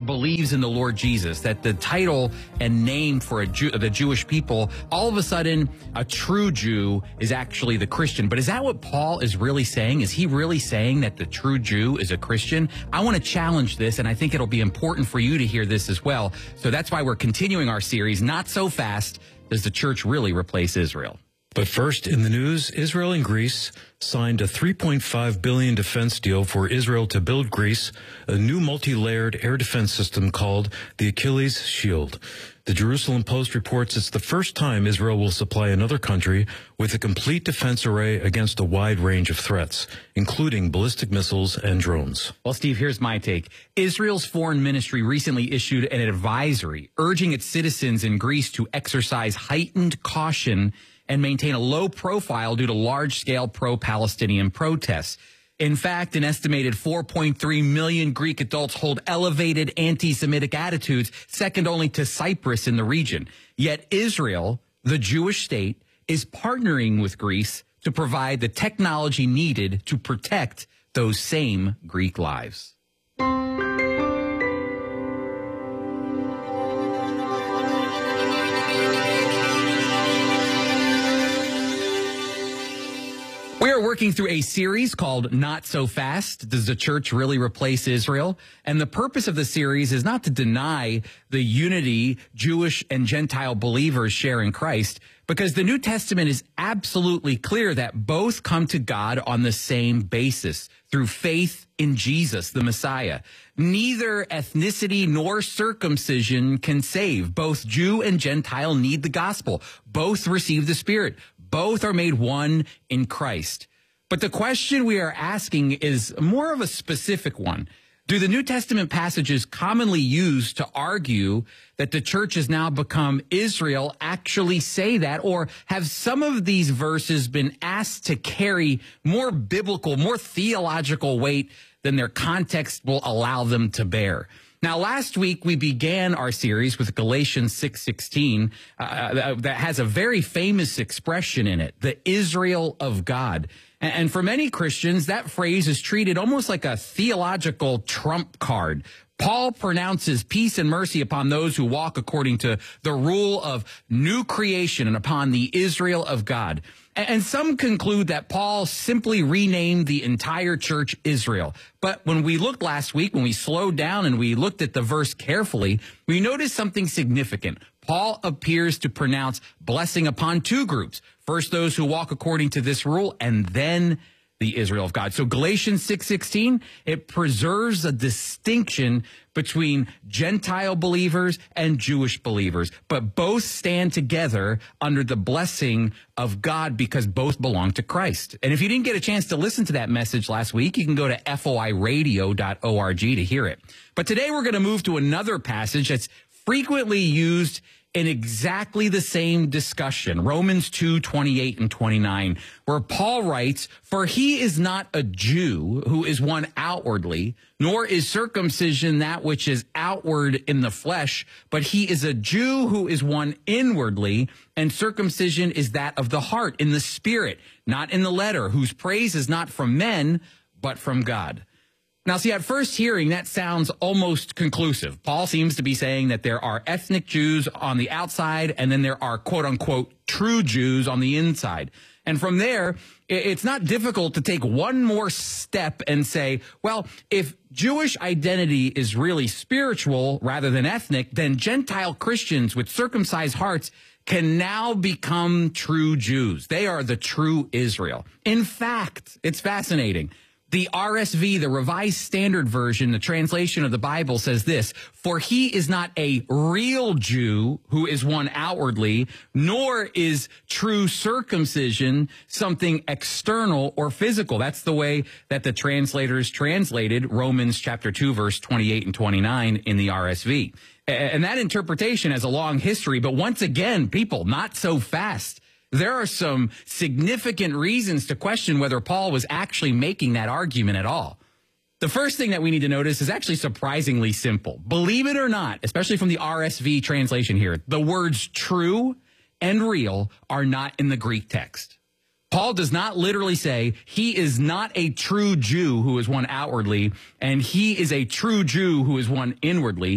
believes in the Lord Jesus, that the title and name for the Jewish people, all of a sudden, a true Jew is actually the Christian. But is that what Paul is really saying? Is he really saying that the true Jew is a Christian? I want to challenge this, and I think it'll be important for you to hear this as well. So that's why we're continuing our series, Not So Fast. Does the church really replace Israel? But first, in the news, Israel and Greece signed a $3.5 billion defense deal for Israel to build Greece a new multi-layered air defense system called the Achilles Shield. The Jerusalem Post reports it's the first time Israel will supply another country with a complete defense array against a wide range of threats, including ballistic missiles and drones. Well, Steve, here's my take. Israel's foreign ministry recently issued an advisory urging its citizens in Greece to exercise heightened caution and maintain a low profile due to large-scale pro-Palestinian protests. In fact, an estimated 4.3 million Greek adults hold elevated anti-Semitic attitudes, second only to Cyprus in the region. Yet Israel, the Jewish state, is partnering with Greece to provide the technology needed to protect those same Greek lives. We are working through a series called Not So Fast. Does the church really replace Israel? And the purpose of the series is not to deny the unity Jewish and Gentile believers share in Christ, because the New Testament is absolutely clear that both come to God on the same basis, through faith in Jesus, the Messiah. Neither ethnicity nor circumcision can save. Both Jew and Gentile need the gospel. Both receive the Spirit. Both are made one in Christ. But the question we are asking is more of a specific one. Do the New Testament passages commonly used to argue that the church has now become Israel actually say that? Or have some of these verses been asked to carry more biblical, more theological weight than their context will allow them to bear? Now, last week, we began our series with Galatians 6:16 that has a very famous expression in it, the Israel of God. And for many Christians, that phrase is treated almost like a theological trump card. Paul pronounces peace and mercy upon those who walk according to the rule of new creation and upon the Israel of God. And some conclude that Paul simply renamed the entire church Israel. But when we looked last week, when we slowed down and we looked at the verse carefully, we noticed something significant. Paul appears to pronounce blessing upon two groups. First, those who walk according to this rule, and then the Israel of God. So Galatians 6:16, it preserves a distinction between Gentile believers and Jewish believers, but both stand together under the blessing of God because both belong to Christ. And if you didn't get a chance to listen to that message last week, you can go to foiradio.org to hear it. But today we're going to move to another passage that's frequently used in exactly the same discussion, Romans 2:28 and 29, where Paul writes, "For he is not a Jew who is one outwardly, nor is circumcision that which is outward in the flesh, but he is a Jew who is one inwardly, and circumcision is that of the heart, in the spirit, not in the letter, whose praise is not from men, but from God." Now, see, at first hearing, that sounds almost conclusive. Paul seems to be saying that there are ethnic Jews on the outside, and then there are, quote unquote, true Jews on the inside. And from there, it's not difficult to take one more step and say, well, if Jewish identity is really spiritual rather than ethnic, then Gentile Christians with circumcised hearts can now become true Jews. They are the true Israel. In fact, it's fascinating. The RSV, the Revised Standard Version, the translation of the Bible says this, "For he is not a real Jew who is one outwardly, nor is true circumcision something external or physical." That's the way that the translators translated Romans chapter 2, verse 28 and 29 in the RSV. And that interpretation has a long history, but once again, people, not so fast. There are some significant reasons to question whether Paul was actually making that argument at all. The first thing that we need to notice is actually surprisingly simple. Believe it or not, especially from the RSV translation here, the words true and real are not in the Greek text. Paul does not literally say he is not a true Jew who is one outwardly, and he is a true Jew who is one inwardly.